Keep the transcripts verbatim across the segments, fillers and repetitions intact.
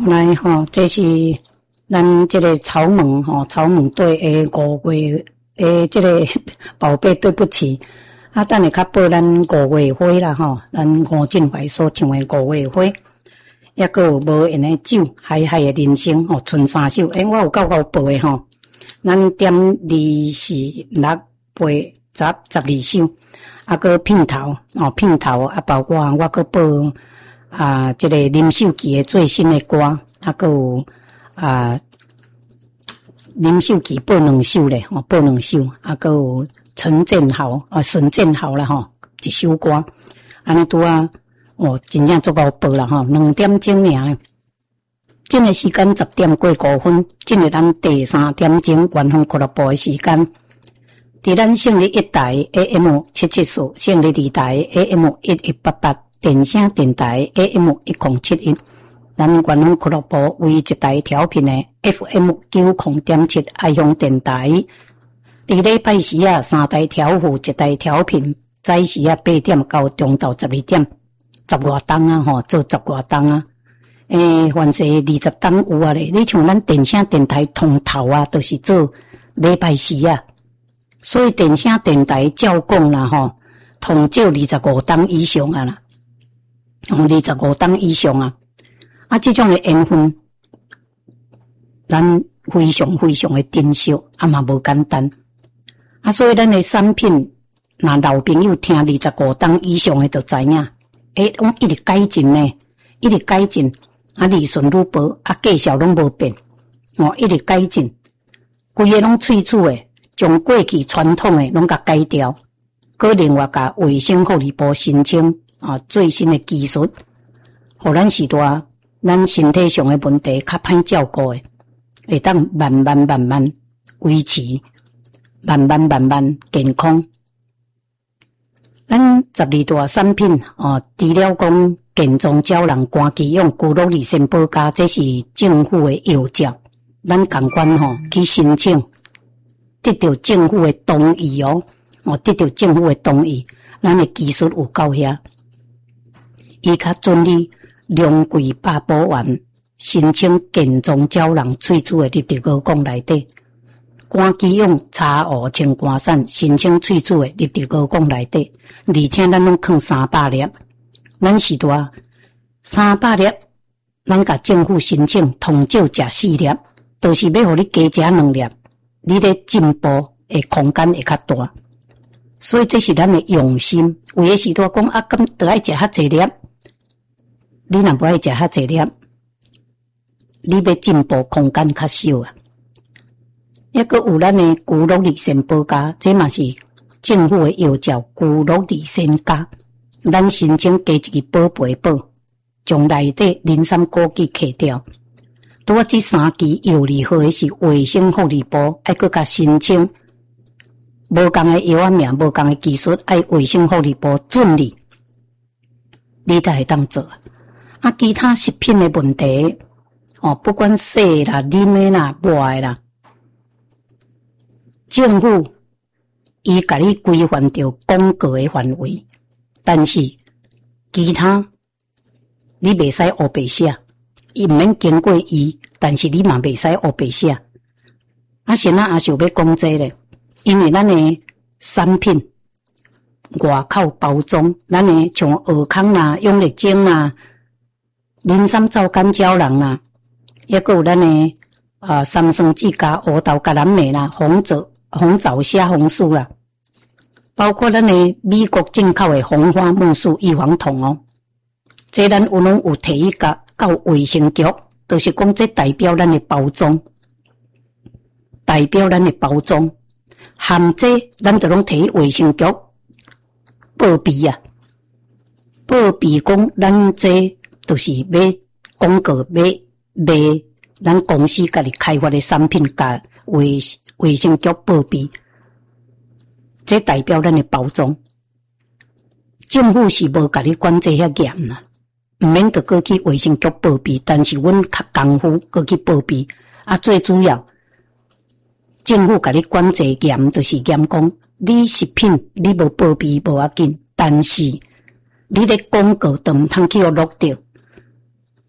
来吼，这是咱这个草蜢吼，草蜢队诶五月诶这个宝贝，对不起。啊，等下较报咱五月花啦吼，咱吴俊怀所唱诶五月花，抑个有无缘诶酒，海海诶人生吼，剩三首。诶、欸，我有够够报诶吼，咱点二四六八十十二首，啊个片头哦片头啊，包括我个报啊，这个林秀琪诶最新诶歌，啊个有啊林秀琪报两首咧，哦报两首，啊个有。陈建豪啊，沈建豪啦吼，一首歌，安尼拄啊，哦，真正足够报啦吼，两点钟尔。这个时间十点过五分，进入咱第三点钟元丰俱乐部的时间。伫咱胜利一台 A M 七七四，胜利二台 A M 一一八八，电声电台 A M 一零七一，咱元丰俱乐部为一台调频的 F M 九零点七爱乡电台。伫礼拜时啊，三台调幅，一台调频，早时啊八点到中昼十二点，十外档啊吼，做十外档啊。诶，凡是二十档有啊咧，你像咱电声电台通头啊，都、就是做礼拜时啊。所以电声电台照讲啦吼，通少二十五档以上啊啦，二十五档以上啊。啊，这种诶缘分，咱非常非常诶珍惜，啊嘛无简单。啊，所以咱的产品，若老朋友听二十五档以上的就知影，诶，我一直改进呢，一直改进，啊，利润愈薄，啊，价效拢无变，哦，一直改进，规个拢萃取的，将过去传统的拢甲改掉，搁另外甲卫生护理部申请啊最新的技术，互咱时代咱身体上的问题较歹照顾的，会当慢慢慢慢维持。慢慢慢慢健康，咱十二大产品哦，除了讲健壮胶囊、肝肌用、骨碌利肾保加，这是政府的药照，咱共款吼去申请，得到政府的同意哦，哦得到政府的同意，咱的技术有够遐，伊较准你两柜百宝丸申请健壮胶囊萃取的入伫五讲内底。肝肌用茶壶清肝散申请萃取的入伫五讲内底，而且咱拢放三百粒，咱时代三百粒，咱甲政府申请通少食四粒，就是要互你加食两粒，你咧进步的空间会较大。所以这是咱的用心。有诶时代讲啊，咁得爱食较济粒，你若不爱食较济粒，你要进步空间较少啊。抑个有咱的骨碌利肾保加，这嘛是政府的药照，骨碌利肾加，咱申请加一个宝贝宝，将内底磷酸枸杞去掉。拄啊，这三期药理号的是卫生福利部，爱搁甲申请，无共的药啊名，无共的技术，爱卫生福利部准你，你才会当做。啊，其他食品的问题，哦，不管洗啦、啉的啦、抹的啦。政府伊甲你规范着广告的范围，但是其他你袂使黑白写，伊毋免经过伊，但是你嘛袂使黑白写。啊，现在也想要讲这咧，因为咱的产品外口包装，咱的像尔康啦、永力精啦、磷酸皂苷胶囊啦，抑个有咱的啊三酸酯加乌豆橄榄镁啦、红枣。红枣虾红素啦，包括咱的美国进口的红花木素异黄酮哦，这咱有拢有提甲到卫生局，就是讲这代表咱的包装，代表咱的包装，含这咱就拢提卫生局报备啊，报备讲咱这就是要广告要卖咱公司家己开发的产品，甲卫卫生局报备，这代表咱的包装。政府是无甲你管这遐严啦，毋免着过去卫生局报备，但是阮较功夫过去报备。啊，最主要，政府甲你管这严，就是严讲，你食品你无报备无要紧，但是你咧广告都毋通去互录着。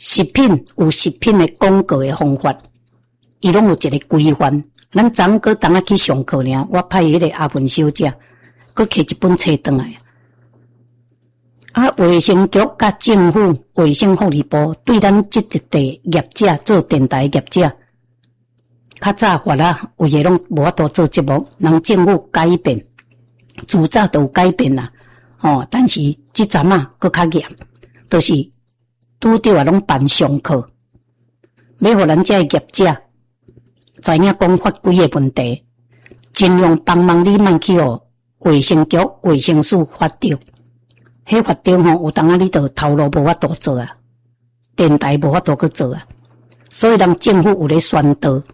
食品有食品的广告的方法，伊拢有一个规范。咱昨昏个当下去上课尔，我派迄个阿文小姐，佮摕一本册转来。啊，卫生局甲政府卫生福利部对咱即一地业者做电台业者，较早法啦，有诶拢无法度做节目，人政府改变，自早都有改变啦。哦，但是即阵啊，佮较严，都、就是拄着啊，拢办上课，要互咱遮诶业者知影讲法规诶问题，尽量帮忙你莫去互卫生局、卫生署发着。迄发着吼，有当啊你着头路无法度做啊，电台无法度去做啊，所以人政府有咧宣导，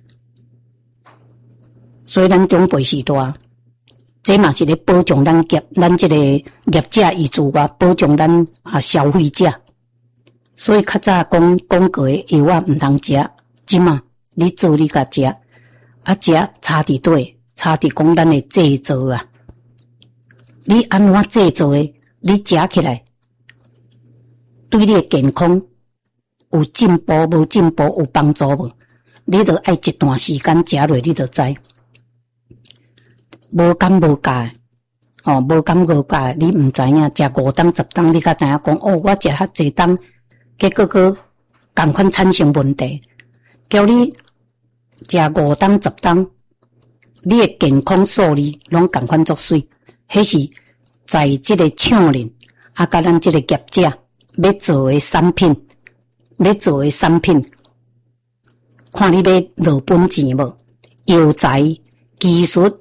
所以咱中辈时代，这嘛是咧保障咱业，咱这个业者以自外保障咱啊消费者。所以较早讲广告诶药啊毋通食，即嘛你做你甲食，啊食差伫对，差伫讲咱诶制作啊，你安怎制作诶？你食起来对你的健康有进步无进步有帮助无？你着爱一段时间食落，你着知。无感无价，哦，无感无价，你毋知影食五档十档，你才知影讲哦，我食遐济档，结果个共款产生问题。叫你食五档十档，你的健康数字拢共款作祟，迄是。在这个厂人啊，甲咱这个业者要做的产品，要做的产品，看你要落本钱无？药材、技术、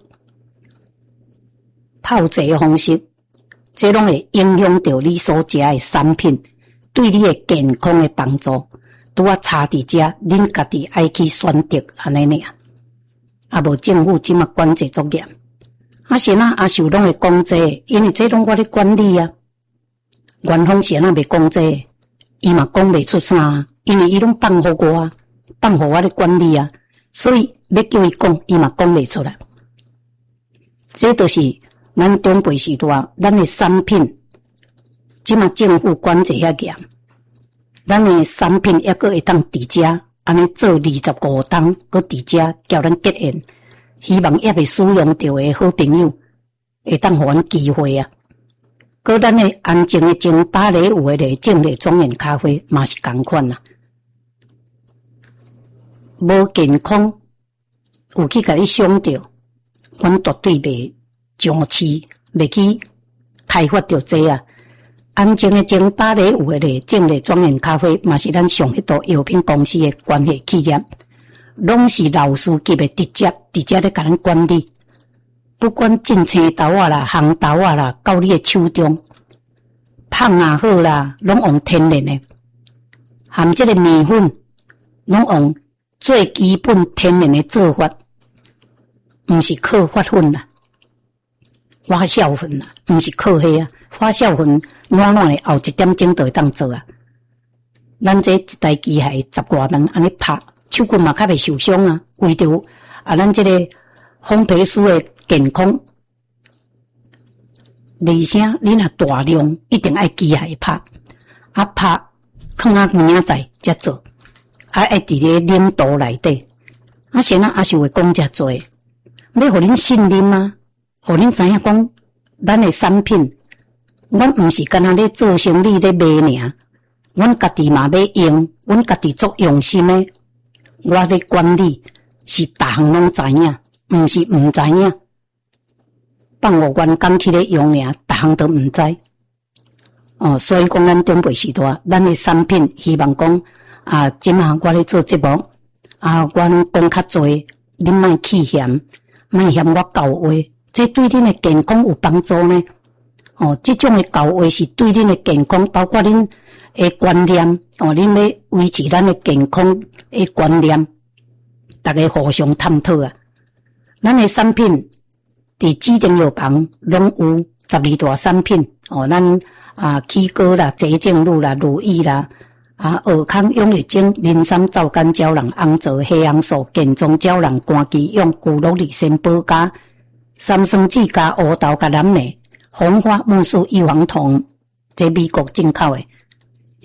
泡制的方式，这拢会影响到你所食的产品对你的健康的帮助。拄啊差伫遮，恁家己爱去选择安尼尔，啊无政府即马管制作严。啊，是呐，阿秀拢会讲这，因为这拢我咧管理啊。元丰是呐袂讲这，伊嘛讲袂出啥，因为伊拢放互我，放互我咧管理啊，所以要叫伊讲，伊嘛讲袂出来。这就是咱中辈时代，咱的产品，即嘛政府管制遐严，咱的产品抑阁会当伫遮，安尼做二十五档，阁伫遮叫咱结缘。希望也未使用到的好朋友，会当互阮机会啊！搁咱的安静的精芭蕾舞的正丽庄园咖啡嘛是同款啊。无健康，有去甲你伤着，阮绝对袂上市，袂去开发着这啊。安静的精芭蕾舞的正丽庄园咖啡嘛是咱上迄道药品公司的关系企业。拢是老司级的直接直接咧甲咱管理，不管进青豆啊啦、红豆啊啦，到你的手中，芳也好啦，拢用天然的，含这个面粉，拢用最基本天然的做法，毋是靠发粉啦、发酵粉啦，毋是靠迄啊，发酵粉软软的后一点钟就会当做啊。咱这一台机械十外万安尼拍。手骨嘛较袂受伤啊，为着啊，咱这个烘焙师的健康，而且你若大量一定爱机械拍，啊拍放啊明仔才做，啊爱伫咧冷冻内底，啊先啊阿秀会讲遮多，要互恁信任啊，互恁知影讲咱的产品，阮毋是干那咧做生意咧卖尔，阮家己嘛要用，阮家己足用心的。我咧管理是逐项拢知影，毋是毋知影。放互员工去咧用尔，逐项都毋知。哦，所以讲咱中辈时代，咱的产品希望讲啊，即马我咧做节目啊，我拢讲较侪，恁莫气嫌，莫嫌我教话，这对恁的健康有帮助呢。哦，这种的教话是对恁的健康，包括恁的观念，哦，恁要维持咱的健康的观念，大家互相探讨啊。咱的产品伫指定药房拢有十二大产品，哦，咱啊起膏啦、洁净露啦、乳液啦、啊尔康永力精、磷酸皂苷胶囊、红枣黑红素、健壮胶囊、肝肌用、骨碌利参保加、三酸酯加乌豆加蓝莓、红花木素异黄酮，这美国进口的。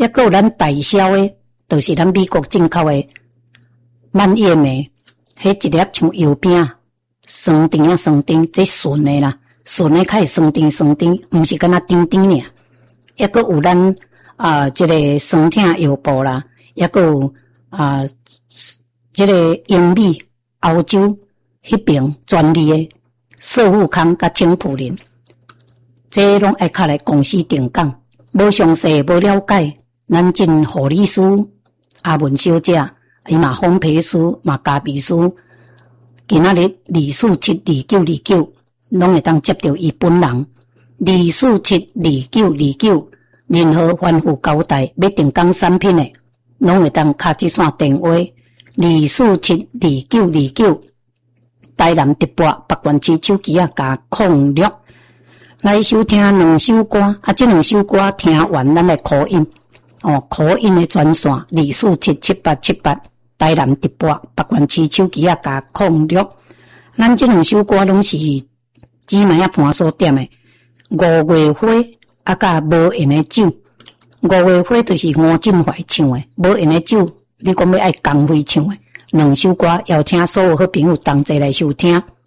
抑个有咱代销诶，就是咱美国进口诶蔓越莓，迄一粒像油饼，酸甜啊酸甜，这顺诶啦，顺诶较会酸甜酸甜，毋是敢若甜甜尔。抑个有咱啊，即、这个酸甜油布啦，抑个有啊，即、这个英美、欧洲迄边专利诶色富康甲青浦林，这拢爱较来公司定岗，无详细无了解，咱进护理师阿文小姐，伊嘛烘焙师嘛咖啡师，今仔日二四七二九二九，拢会当接到伊本人。二四七二九二九，任何吩咐交代要定岗产品的，拢会当敲这线电话。二四七二九二九，台南直播北关市手机啊加控略来收听两首歌，啊，这两首歌听完咱来call音哦，call音的专线二四七七八七八，台南直播北关市手机啊加控略。咱这两首歌拢是姊妹啊盘所点的。五月花啊，甲无缘的酒。五月花就是吴振怀唱的，无缘的酒，你讲要爱江蕙唱的两首歌，邀请所有好朋友同齐来收听。